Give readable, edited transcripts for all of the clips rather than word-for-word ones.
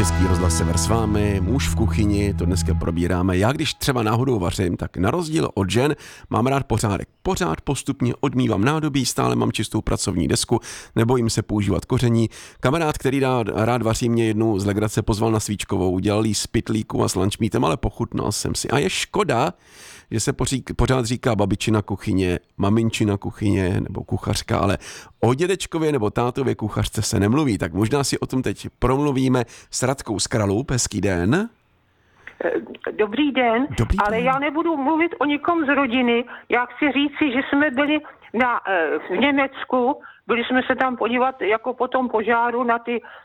Český rozhlas Sever s vámi, muž v kuchyni, to dneska probíráme. Já když třeba náhodou vařím, tak na rozdíl od žen mám rád pořádek. Pořád postupně odmývám nádobí, stále mám čistou pracovní desku, nebojím se používat koření. Kamarád, který rád vaří, mě jednou z legrace pozval na svíčkovou, udělal jí z pytlíku a s lunchmeatem, ale pochutnal jsem si. A je škoda, že se pořád říká babičina kuchyně, maminčina kuchyně nebo kuchařka, ale o dědečkově nebo tátově kuchařce se nemluví. Tak možná si o tom teď promluvíme s Radkou z Kralup. Hezký den. Dobrý den, ale já nebudu mluvit o nikom z rodiny. Já chci říci, že jsme byli v Německu, byli jsme se tam podívat jako po tom požáru na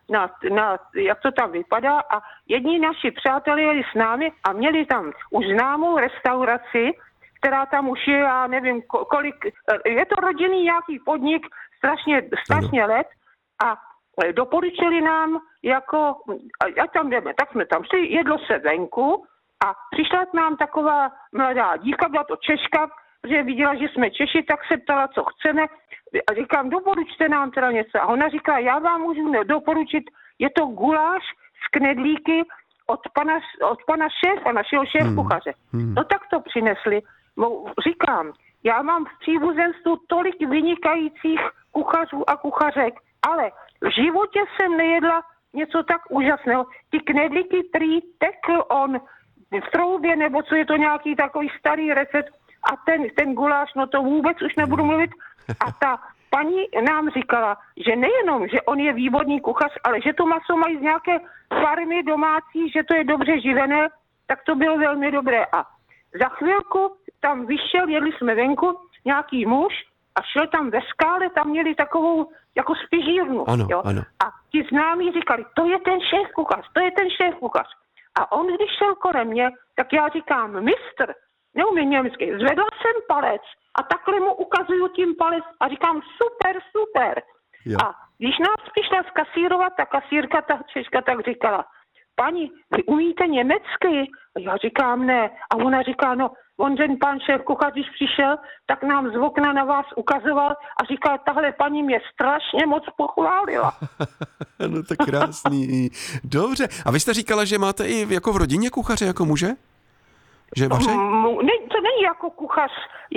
jak to tam vypadá a jedni naši přátelé jeli s námi a měli tam už známou restauraci, která tam už je, já nevím kolik, je to rodinný nějaký podnik, strašně let a doporučili nám jak tam jdeme, tak jsme tam šli, jedlo se venku a přišla k nám taková mladá dívka, byla to Češka, protože viděla, že jsme Češi, tak se ptala, co chceme. A říkám, doporučte nám teda něco. A ona říká, já vám můžu doporučit, je to guláš z knedlíky od pana šéfa, našeho šéfkuchaře. No tak to přinesli. Říkám, já mám v příbuzenstvu tolik vynikajících kuchařů a kuchařek, ale v životě jsem nejedla něco tak úžasného. Ty knedlíky, který tekl on v troubě, nebo co je to nějaký takový starý recept, a ten guláš, no to vůbec už nebudu mluvit. A ta paní nám říkala, že nejenom, že on je výborný kuchař, ale že to maso mají z nějaké farmy domácí, že to je dobře živené, tak to bylo velmi dobré. A za chvilku tam vyšel, jedli jsme venku, nějaký muž a šel tam ve skále, tam měli takovou jako spižírnu. Ano, jo? Ano. A ti známí říkali, to je ten šéf kuchař. A on, když šel kolem mě, tak já říkám, mistr, neumím německy. Zvedla jsem palec a takhle mu ukazuju tím palec a říkám super. Jo. A když nás přišla zkasírovat, ta kasírka, ta Češka, tak říkala, paní, vy umíte německy? A já říkám ne. A ona říká, no, on ten pan šéf kuchař, když přišel, tak nám z okna na vás ukazoval a říkal, tahle paní mě strašně moc pochválila. No to krásný. Dobře. A vy jste říkala, že máte i jako v rodině kuchaře jako muže? Že vaře? To není jako kuchař,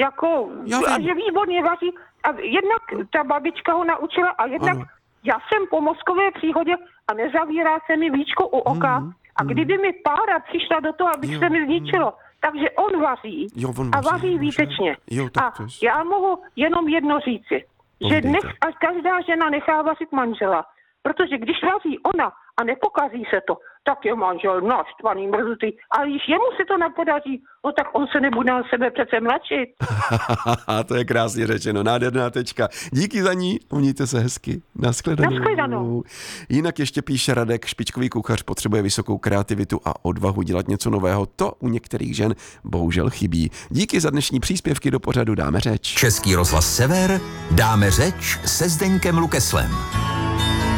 a že výborně vaří. A jednak ta babička ho naučila a jednak já jsem po mozkové příhodě a nezavírá se mi víčko u oka. A kdyby mi pára přišla do toho, aby se mi zničilo, takže on vaří a vaří výtečně. A já mohu jenom jedno říci, že každá žena nechá vařit manžela. Protože když vaří ona a nepokazí se to, tak je manžel naštvaný, mrzutý. Ale když jemu se to nepodaří, no tak on se nebude na sebe přece mlačit. To je krásně řečeno, nádherná tečka. Díky za ní, mějte se hezky. Nashledanou. Jinak ještě píše Radek, špičkový kuchař potřebuje vysokou kreativitu a odvahu dělat něco nového. To u některých žen bohužel chybí. Díky za dnešní příspěvky do pořadu Dáme řeč. Český rozhlas Sever, Dáme řeč se Zdeňkem Lukeslem.